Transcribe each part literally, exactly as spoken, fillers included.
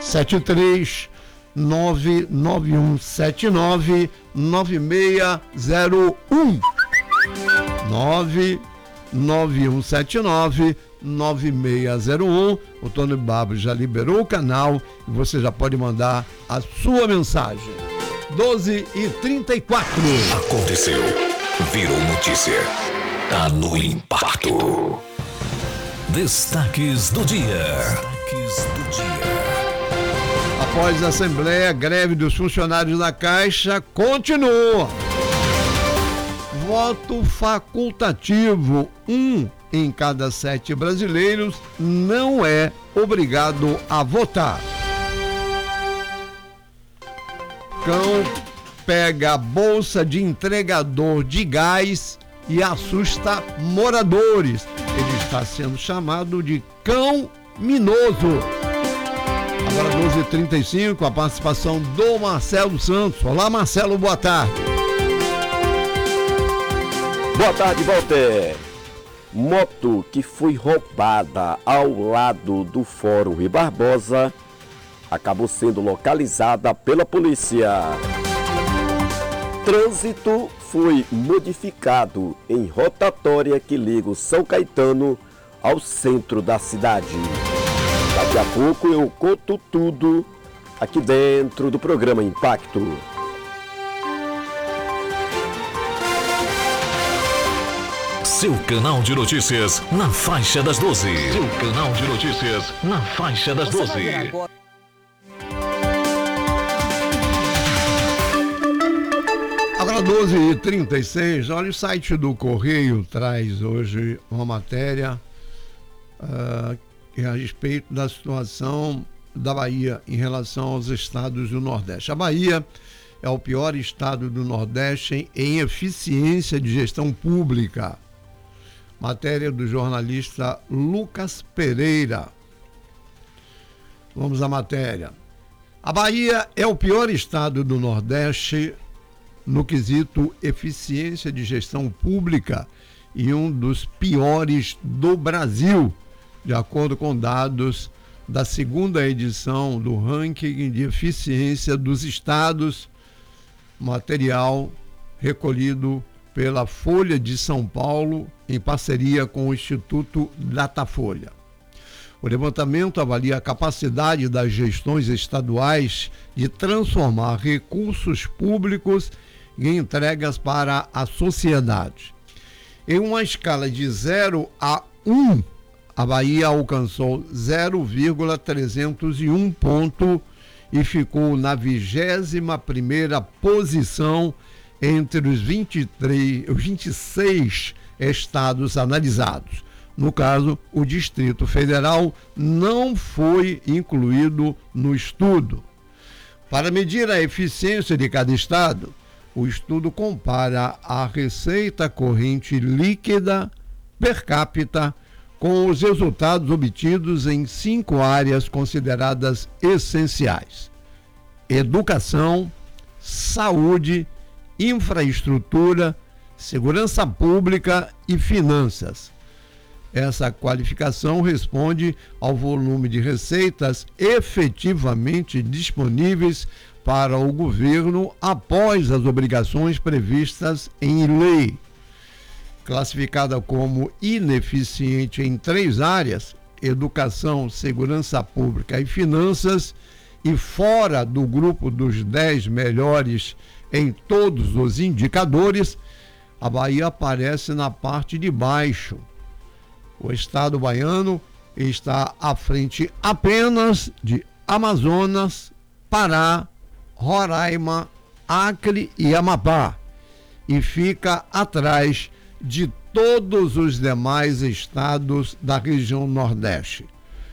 sete três nove nove um sete nove nove seis zero um nove nove um sete nove nove seis zero um. O Tony Barbo já liberou o canal e você já pode mandar a sua mensagem. doze e trinta e quatro. Aconteceu, virou notícia, tá no Impacto. Destaques do dia. Destaques do dia. Após a Assembleia, a greve dos funcionários da Caixa continua. Voto facultativo. Um em cada sete brasileiros não é obrigado a votar. Cão pega a bolsa de entregador de gás e assusta moradores. Ele está sendo chamado de cão minoso. Agora doze e trinta e cinco, a participação do Marcelo Santos. Olá, Marcelo, boa tarde. Boa tarde, Walter. Moto que foi roubada ao lado do Fórum Rui Barbosa acabou sendo localizada pela polícia. Trânsito foi modificado em rotatória que liga o São Caetano ao centro da cidade. Daqui a pouco eu conto tudo aqui dentro do programa Impacto. Seu canal de notícias na faixa das doze. Seu canal de notícias na faixa das doze. Agora doze e trinta e seis, olha, o site do Correio traz hoje uma matéria uh, a respeito da situação da Bahia em relação aos estados do Nordeste. A Bahia é o pior estado do Nordeste em, em eficiência de gestão pública. Matéria do jornalista Lucas Pereira. Vamos à matéria. A Bahia é o pior estado do Nordeste no quesito eficiência de gestão pública e um dos piores do Brasil, de acordo com dados da segunda edição do ranking de eficiência dos estados, material recolhido pela Folha de São Paulo em parceria com o Instituto Datafolha. O levantamento avalia a capacidade das gestões estaduais de transformar recursos públicos em entregas para a sociedade. Em uma escala de zero a um, a Bahia alcançou zero vírgula trezentos e um ponto e ficou na vigésima primeira posição entre os vinte e três, os vinte e seis estados analisados. No caso, o Distrito Federal não foi incluído no estudo. Para medir a eficiência de cada estado, o estudo compara a receita corrente líquida per capita com os resultados obtidos em cinco áreas consideradas essenciais: educação, saúde, infraestrutura, segurança pública e finanças. Essa qualificação responde ao volume de receitas efetivamente disponíveis para o governo após as obrigações previstas em lei. Classificada como ineficiente em três áreas, educação, segurança pública e finanças, e fora do grupo dos dez melhores em todos os indicadores, a Bahia aparece na parte de baixo. O estado baiano está à frente apenas de Amazonas, Pará, Roraima, Acre e Amapá, e fica atrás de todos os demais estados da região Nordeste.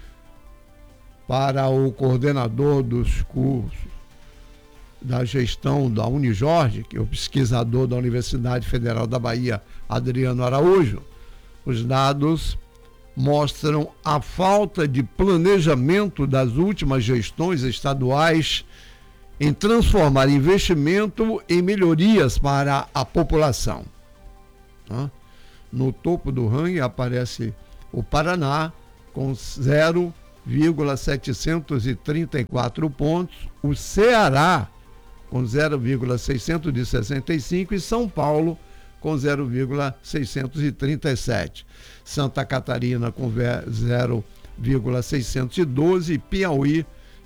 Para o coordenador dos cursos da gestão da Unijorge, que é o pesquisador da Universidade Federal da Bahia, Adriano Araújo, os dados mostram a falta de planejamento das últimas gestões estaduais em transformar investimento em melhorias para a população. No topo do ranking aparece o Paraná com zero vírgula setecentos e trinta e quatro pontos, o Ceará com zero vírgula seiscentos e sessenta e cinco e São Paulo com zero vírgula seiscentos e trinta e sete. Santa Catarina com zero vírgula seiscentos e doze e Piauí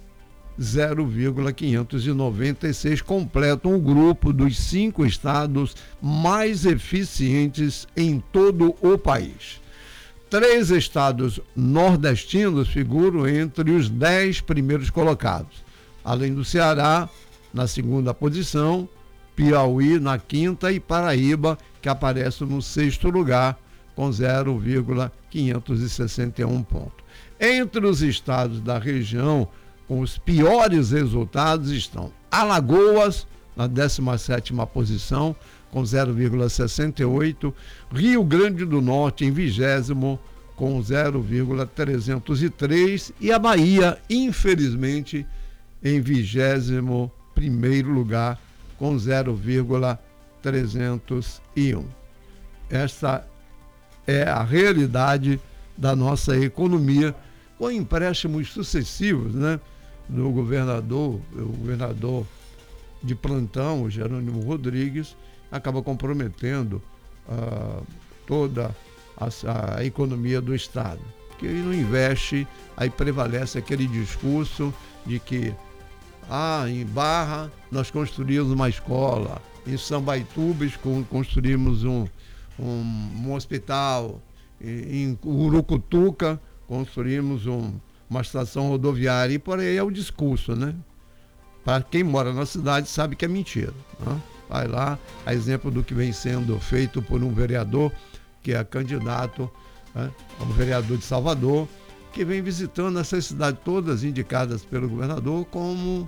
zero vírgula quinhentos e noventa e seis, completam o grupo dos cinco estados mais eficientes em todo o país. Três estados nordestinos figuram entre os dez primeiros colocados, além do Ceará na segunda posição, Piauí na quinta e Paraíba, que aparece no sexto lugar, com zero vírgula quinhentos e sessenta e um pontos. Entre os estados da região com os piores resultados estão Alagoas, na décima sétima posição, com zero vírgula sessenta e oito, Rio Grande do Norte em vigésimo, com zero vírgula trezentos e três, e a Bahia, infelizmente, em vigésimo primeiro lugar, com zero vírgula trezentos e um. Esta é a realidade da nossa economia, com empréstimos sucessivos, né, do governador, o governador de plantão, o Jerônimo Rodrigues, acaba comprometendo uh, toda a, a economia do Estado. Que ele não investe, aí prevalece aquele discurso de que ah, em Barra nós construímos uma escola, em Sambaitubas construímos um, um, um hospital, em Urucutuca construímos um, uma estação rodoviária, e por aí é o discurso, né? Para quem mora na cidade sabe que é mentira, né? Vai lá, a exemplo do que vem sendo feito por um vereador, que é candidato, né, ao vereador de Salvador, que vem visitando essas cidades todas indicadas pelo governador como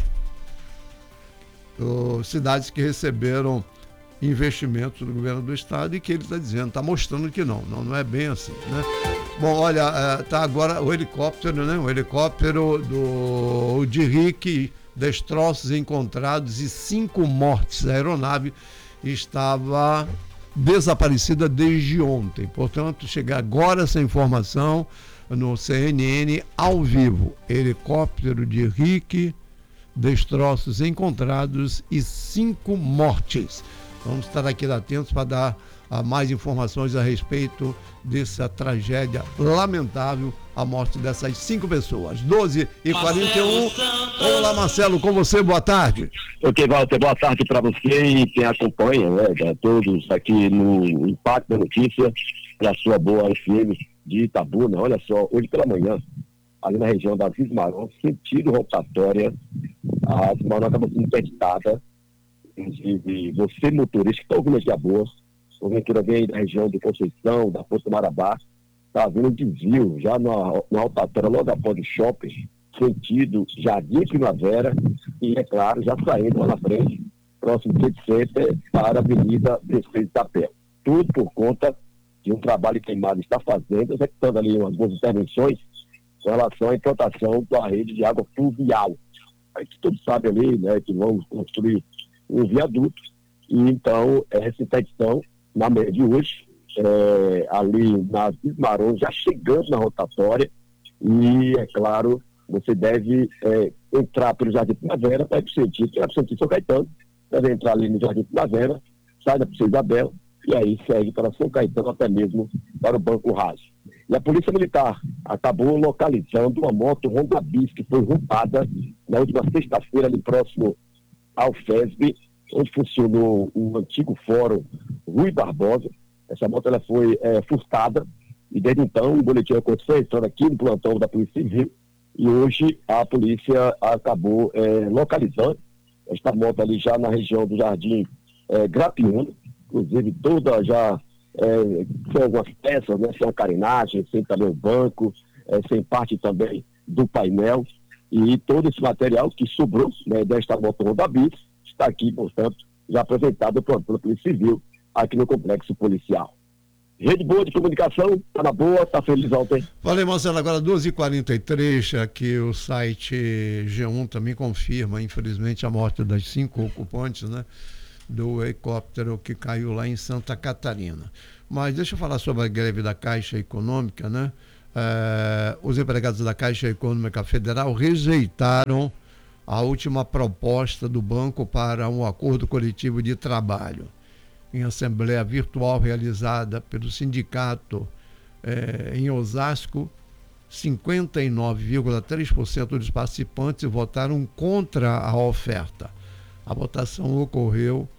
oh, cidades que receberam investimentos do governo do estado, e que ele está dizendo, está mostrando que não, não, não é bem assim, né? Bom, olha, está agora o helicóptero, né? O helicóptero do de Rick, destroços encontrados e cinco mortes. A aeronave estava desaparecida desde ontem. Portanto, chega agora essa informação no C N N ao vivo. Helicóptero de Rick, destroços encontrados e cinco mortes. Vamos estar aqui atentos para dar uh, mais informações a respeito dessa tragédia lamentável, a morte dessas cinco pessoas. doze e quarenta e um. Olá, Marcelo, com você, boa tarde. Ok, Walter, boa tarde para você e quem acompanha, né, a todos aqui no Impacto da Notícia, na sua boa F M de Itabuna. Olha só, hoje pela manhã, ali na região da Vismarão, sentido rotatória, a Vismarão acaba sendo interditada. De você, motorista, que está ouvindo aqui a boa, porventura vem aí da região de Conceição, da Ponta Marabá, está havendo um desvio já na, na rotatória, logo após o shopping, sentido Jardim Primavera, e, é claro, já saindo lá na frente, próximo do Center, para a Avenida Prefeito da Pé. Tudo por conta de um trabalho que a Imagem está fazendo, executando ali umas boas intervenções com relação à implantação da rede de água fluvial. Aí que todos sabem ali, né, que vamos construir um viaduto, e então essa interdição, na manhã de hoje, é, ali na Vismarão, já chegando na rotatória, e é claro, você deve é, entrar pelo Jardim Primavera para ir para o sentido, que é para o sentido São Caetano, deve entrar ali no Jardim Primavera, sai da Princesa Isabel, e aí segue para São Caetano, até mesmo para o Banco Raso. E a Polícia Militar acabou localizando uma moto Honda Bis, que foi roubada na última sexta-feira, ali próximo ao F E S B, onde funcionou o antigo fórum Rui Barbosa. Essa moto ela foi é, furtada, e desde então o boletim aconteceu entrando aqui no plantão da Polícia Civil, e hoje a polícia acabou é, localizando esta moto ali já na região do Jardim é, Grapiúna, inclusive toda já é, sem algumas peças, né, sem a carenagem, sem também o banco, é, sem parte também do painel. E todo esse material que sobrou, né, desta moto Honda Bis está aqui, portanto, já apresentado pela Polícia Civil aqui no Complexo Policial. Rede boa de comunicação, está na boa, está feliz ontem. Falei, Marcelo, agora doze e quarenta e três, aqui o site G um também confirma, infelizmente, a morte das cinco ocupantes, né, do helicóptero que caiu lá em Santa Catarina. Mas deixa eu falar sobre a greve da Caixa Econômica, né? eh, os empregados da Caixa Econômica Federal rejeitaram a última proposta do banco para um acordo coletivo de trabalho. Em assembleia virtual realizada pelo sindicato eh, em Osasco, cinquenta e nove vírgula três por cento dos participantes votaram contra a oferta. A votação ocorreu